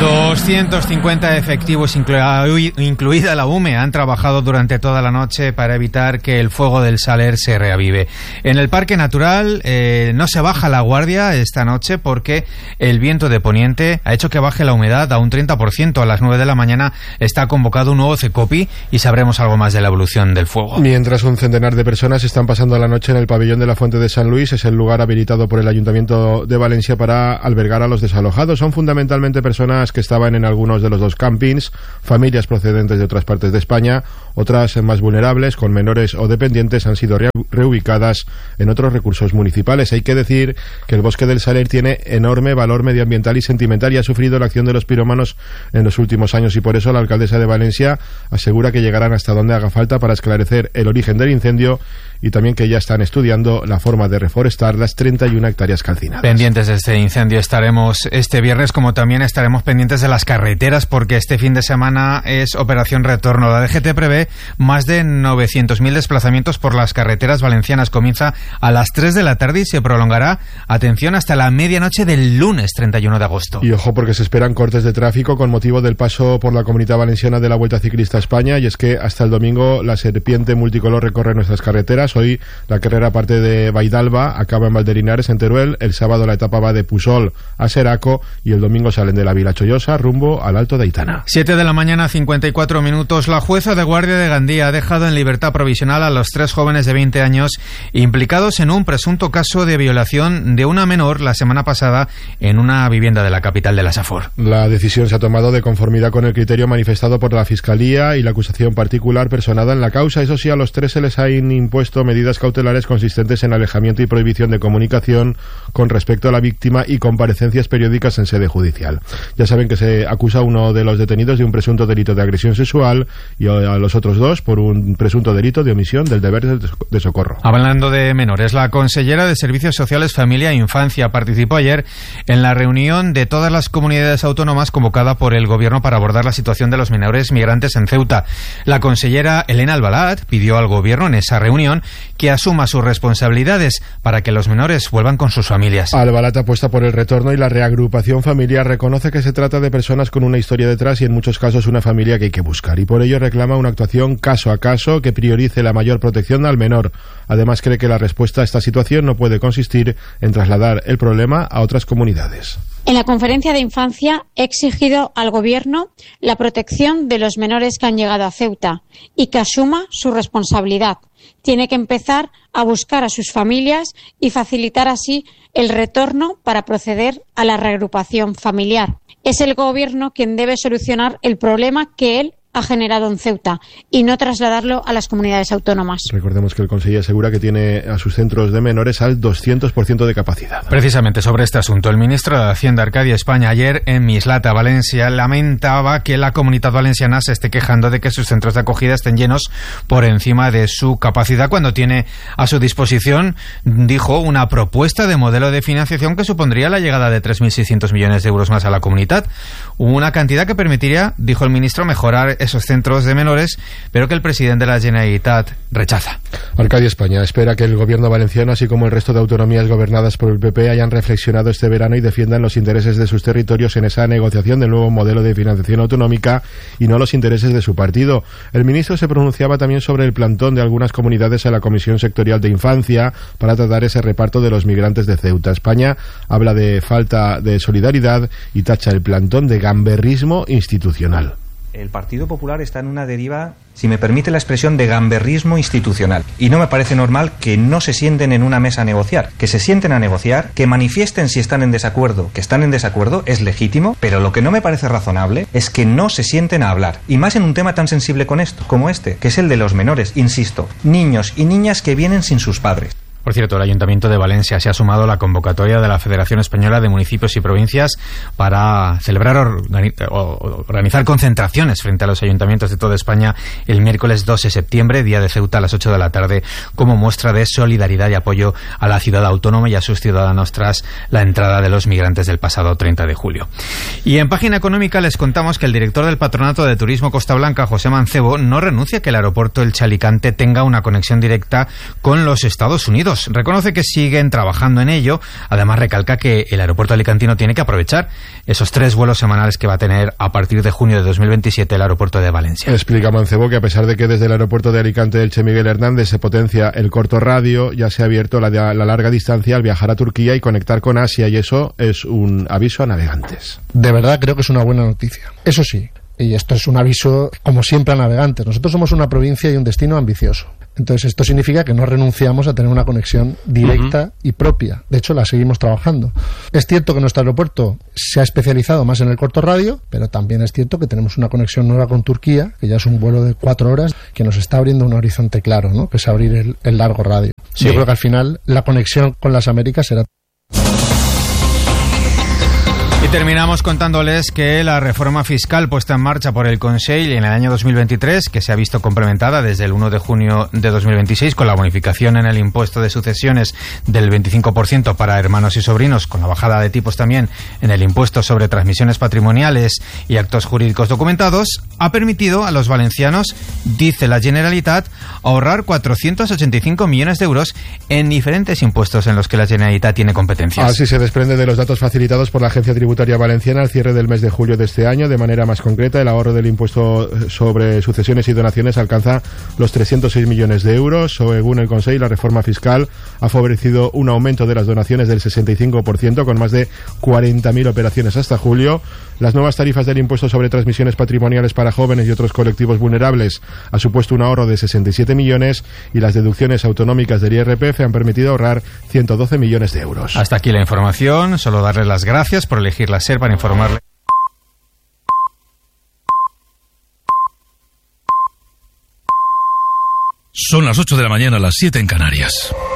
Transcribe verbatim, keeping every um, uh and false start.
doscientos cincuenta efectivos, incluida la U M E, han trabajado durante toda la noche para evitar que el fuego del Saler se reavive. En el Parque Natural eh, no se baja la guardia esta noche porque el viento de poniente ha hecho que baje la humedad a un treinta por ciento. A las nueve de la mañana está convocado un nuevo CECOPI y sabremos algo más de la evolución del fuego. Mientras un centenar de personas están pasando la noche en el pabellón de la Fuente de San Luis, es el lugar habilitado por el Ayuntamiento de Valencia para albergar a los desalojados. Son fundamentalmente personas que estaban en algunos de los dos campings, familias procedentes de otras partes de España, otras más vulnerables, con menores o dependientes, han sido re reubicadas en otros recursos municipales. Hay que decir que el Bosque del Saler tiene enorme valor medioambiental y sentimental y ha sufrido la acción de los pirómanos en los últimos años, y por eso la alcaldesa de Valencia asegura que llegarán hasta donde haga falta para esclarecer el origen del incendio, y también que ya están estudiando la forma de reforestar las treinta y una hectáreas calcinadas. Pendientes de este incendio estaremos este viernes, como también estaremos pendientes de las carreteras, porque este fin de semana es Operación Retorno. La D G T prevé más de novecientos mil desplazamientos por las carreteras valencianas. Comienza a las tres de la tarde y se prolongará, atención, hasta la medianoche del lunes treinta y uno de agosto. Y ojo, porque se esperan cortes de tráfico con motivo del paso por la Comunidad Valenciana de la Vuelta Ciclista a España, y es que hasta el domingo la serpiente multicolor recorre nuestras carreteras. Hoy la carrera parte de Vaidalba, acaba en Valderinares, en Teruel. El sábado la etapa va de Pusol a Seraco y el domingo salen de la Vila Chollosa rumbo al Alto de Aitana. siete de la mañana, cincuenta y cuatro minutos. La jueza de guardia de Gandía ha dejado en libertad provisional a los tres jóvenes de veinte años implicados en un presunto caso de violación de una menor la semana pasada en una vivienda de la capital de la Safor. La decisión se ha tomado de conformidad con el criterio manifestado por la Fiscalía y la acusación particular personada en la causa. Eso sí, a los tres se les han impuesto medidas cautelares consistentes en alejamiento y prohibición de comunicación con respecto a la víctima y comparecencias periódicas en sede judicial. Ya saben que se acusa a uno de los detenidos de un presunto delito de agresión sexual y a los otros dos por un presunto delito de omisión del deber de socorro. Hablando de menores, la consellera de Servicios Sociales, Familia e Infancia participó ayer en la reunión de todas las comunidades autónomas convocada por el Gobierno para abordar la situación de los menores migrantes en Ceuta. La consellera Elena Albalat pidió al Gobierno en esa reunión que asuma sus responsabilidades para que los menores vuelvan con sus familias. Albalat apuesta por el retorno y la reagrupación familiar. Reconoce que se trata de personas con una historia detrás y en muchos casos una familia que hay que buscar, y por ello reclama una actuación caso a caso que priorice la mayor protección al menor. Además, cree que la respuesta a esta situación no puede consistir en trasladar el problema a otras comunidades. En la conferencia de infancia he exigido al Gobierno la protección de los menores que han llegado a Ceuta y que asuma su responsabilidad. Tiene que empezar a buscar a sus familias y facilitar así el retorno para proceder a la reagrupación familiar. Es el Gobierno quien debe solucionar el problema que él ha generado en Ceuta y no trasladarlo a las comunidades autónomas. Recordemos que el conseller asegura que tiene a sus centros de menores al doscientos por ciento de capacidad. Precisamente sobre este asunto, el ministro de Hacienda, Arcadio España, ayer en Mislata, Valencia, lamentaba que la Comunitat Valenciana se esté quejando de que sus centros de acogida estén llenos por encima de su capacidad, cuando tiene a su disposición, dijo, una propuesta de modelo de financiación que supondría la llegada de tres mil seiscientos millones de euros más a la comunidad, una cantidad que permitiría, dijo el ministro, mejorar esos centros de menores, pero que el presidente de la Generalitat rechaza. Arcadio España espera que el gobierno valenciano, así como el resto de autonomías gobernadas por el P P, hayan reflexionado este verano y defiendan los intereses de sus territorios en esa negociación del nuevo modelo de financiación autonómica y no los intereses de su partido. El ministro se pronunciaba también sobre el plantón de algunas comunidades a la Comisión Sectorial de Infancia para tratar ese reparto de los migrantes de Ceuta. España habla de falta de solidaridad y tacha el plantón de gamberrismo institucional. El Partido Popular está en una deriva, si me permite la expresión, de gamberrismo institucional. Y no me parece normal que no se sienten en una mesa a negociar. Que se sienten a negociar, que manifiesten si están en desacuerdo. Que están en desacuerdo es legítimo, pero lo que no me parece razonable es que no se sienten a hablar. Y más en un tema tan sensible con esto, como este, que es el de los menores, insisto. Niños y niñas que vienen sin sus padres. Por cierto, el Ayuntamiento de Valencia se ha sumado a la convocatoria de la Federación Española de Municipios y Provincias para celebrar o organizar concentraciones frente a los ayuntamientos de toda España el miércoles dos de septiembre, día de Ceuta, a las ocho de la tarde, como muestra de solidaridad y apoyo a la ciudad autónoma y a sus ciudadanos tras la entrada de los migrantes del pasado treinta de julio. Y en Página Económica les contamos que el director del Patronato de Turismo Costa Blanca, José Mancebo, no renuncia a que el aeropuerto Elche Alicante tenga una conexión directa con los Estados Unidos. Reconoce que siguen trabajando en ello. Además, recalca que el aeropuerto alicantino tiene que aprovechar esos tres vuelos semanales que va a tener a partir de junio de dos mil veintisiete el aeropuerto de Valencia. Explica Mancebo que a pesar de que desde el aeropuerto de Alicante Elche Miguel Hernández se potencia el corto radio, ya se ha abierto la, la larga distancia al viajar a Turquía y conectar con Asia, y eso es un aviso a navegantes. De verdad creo que es una buena noticia. Eso sí, y esto es un aviso como siempre a navegantes. Nosotros somos una provincia y un destino ambicioso. Entonces esto significa que no renunciamos a tener una conexión directa uh-huh. y propia. De hecho, la seguimos trabajando. Es cierto que nuestro aeropuerto se ha especializado más en el corto radio, pero también es cierto que tenemos una conexión nueva con Turquía, que ya es un vuelo de cuatro horas, que nos está abriendo un horizonte claro, ¿no? Que es abrir el, el largo radio. Sí. Yo creo que al final la conexión con las Américas será... Y terminamos contándoles que la reforma fiscal puesta en marcha por el Consell en el año dos mil veintitrés, que se ha visto complementada desde el uno de junio de dos mil veintiséis con la bonificación en el impuesto de sucesiones del veinticinco por ciento para hermanos y sobrinos, con la bajada de tipos también en el impuesto sobre transmisiones patrimoniales y actos jurídicos documentados, ha permitido a los valencianos, dice la Generalitat, ahorrar cuatrocientos ochenta y cinco millones de euros en diferentes impuestos en los que la Generalitat tiene competencias. Así se desprende de los datos facilitados por la Agencia Tributaria Tributaria Valenciana al cierre del mes de julio de este año. De manera más concreta, el ahorro del impuesto sobre sucesiones y donaciones alcanza los trescientos seis millones de euros. Según el Consell, la reforma fiscal ha favorecido un aumento de las donaciones del sesenta y cinco por ciento, con más de cuarenta mil operaciones hasta julio. Las nuevas tarifas del impuesto sobre transmisiones patrimoniales para jóvenes y otros colectivos vulnerables ha supuesto un ahorro de sesenta y siete millones, y las deducciones autonómicas del I R P F han permitido ahorrar ciento doce millones de euros. Hasta aquí la información. Solo darles las gracias por elegir la SER para informarle. Son las ocho de la mañana, las siete en Canarias.